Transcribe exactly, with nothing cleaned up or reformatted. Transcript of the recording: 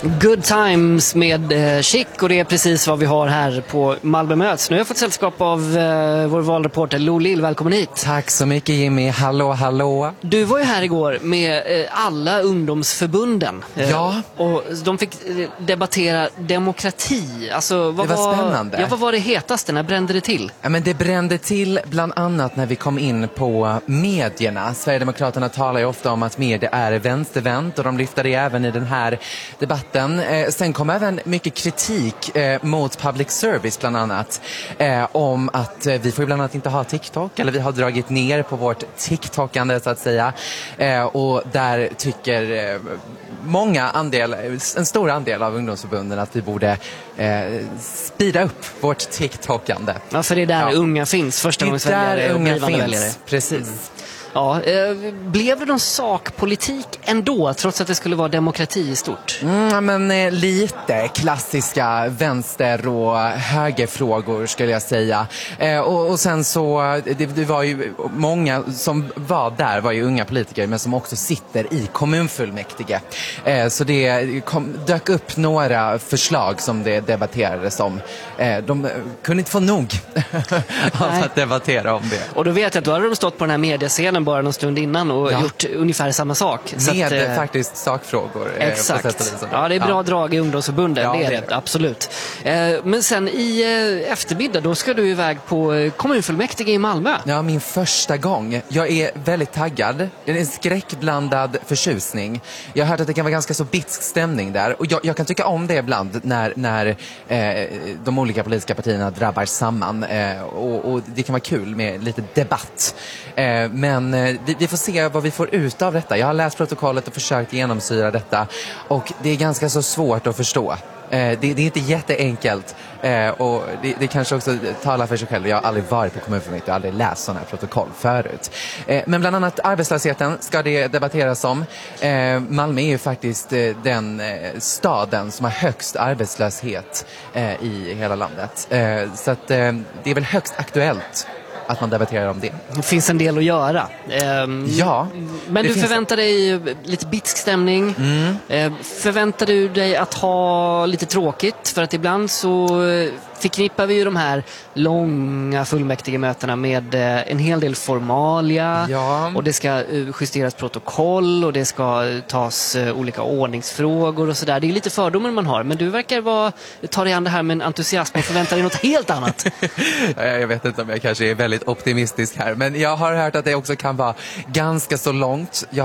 Good Times med eh, Chic, och det är precis vad vi har här på Malmö möts. Nu har jag fått sällskap av eh, vår valreporter Lo Lill. Välkommen hit. Tack så mycket Jimmy, hallå hallå. Du var ju här igår med eh, alla ungdomsförbunden. Eh, Ja. Och de fick eh, debattera demokrati. Alltså, vad Det var spännande. Ja, vad var det hetaste? När brände det till? Ja, men det brände till bland annat när vi kom in på medierna. Sverigedemokraterna talar ju ofta om att media är vänstervänt, och de lyfter det även i den här debatten. Eh, sen kom även mycket kritik eh, mot public service bland annat. Eh, om att eh, vi får ju bland annat inte ha TikTok, eller vi har dragit ner på vårt TikTokande så att säga. Eh, och där tycker eh, många andel, en stor andel av ungdomsförbunden att vi borde eh, speeda upp vårt TikTokande. Ja, för det är där Ja. unga finns. Första gångs Det är väljare där och unga blivande finns, väljare. precis. Ja, eh, blev det någon sakpolitik ändå, trots att det skulle vara demokrati i stort? Mm, men eh, lite klassiska vänster- och högerfrågor skulle jag säga. Eh, och, och sen så, det, det var ju många som var där, var ju unga politiker, men som också sitter i kommunfullmäktige. Eh, så det kom, dök upp några förslag som det debatterades om. Eh, de kunde inte få nog av att debattera om det. Och då vet jag att då hade de stått på den här mediescenen bara någon stund innan och Ja. gjort ungefär samma sak. Så Med att, eh, faktiskt sakfrågor. eh, på sätt och Exakt. vis. Ja, det är bra Ja. drag i ungdomsförbunden, Ja, det är det det, är det. absolut. Eh, men sen i eh, eftermiddag, då ska du iväg på eh, kommunfullmäktige i Malmö. Ja, min första gång. Jag är väldigt taggad. Det är en skräckblandad förtjusning. Jag har hört att det kan vara ganska så bitsk stämning där. Och jag, jag kan tycka om det ibland när, när eh, de olika politiska partierna drabbar samman. Eh, och, och det kan vara kul med lite debatt. Eh, men eh, vi, vi får se vad vi får ut av detta. Jag har läst protokollet och försökt genomsyra detta. Och det är ganska så svårt att förstå. Eh, det, det är inte jätteenkelt. Eh, och det, det kanske också talar för sig själv. Jag har aldrig varit på kommunfullmäktige, jag har aldrig läst sådana här protokoll förut. Eh, men bland annat arbetslösheten ska det debatteras om. Eh, Malmö är ju faktiskt eh, den eh, staden som har högst arbetslöshet eh, i hela landet. Eh, så att, eh, det är väl högst aktuellt att man debatterar om det. Det finns en del att göra. Ehm, Ja. Men det du finns förväntar dig lite bitsk stämning. Mm. Ehm, förväntar du dig att ha lite tråkigt? För att ibland så eh, förknippar vi ju de här långa fullmäktigemötena med eh, en hel del formalia. Ja. Och det ska eh, justeras protokoll och det ska eh, tas eh, olika ordningsfrågor och sådär. Det är lite fördomar man har. Men du verkar vara, ta dig an det här med en entusiasm och förväntar dig något helt annat. Jag vet inte om jag kanske är väldigt optimistisk här, men jag har hört att det också kan vara ganska så långt. Jag